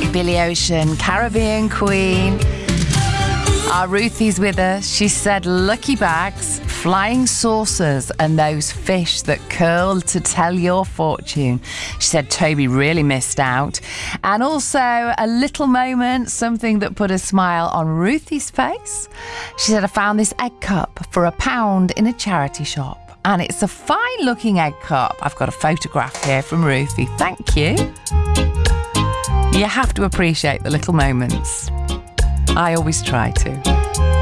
Billy Ocean, Caribbean Queen. Our Ruthie's with us. She said lucky bags, flying saucers, and those fish that curl to tell your fortune. She said Toby really missed out. And also a little moment, something that put a smile on Ruthie's face. She said, I found this egg cup for £1 in a charity shop. And it's a fine looking egg cup. I've got a photograph here from Ruthie. Thank you. You have to appreciate the little moments. I always try to.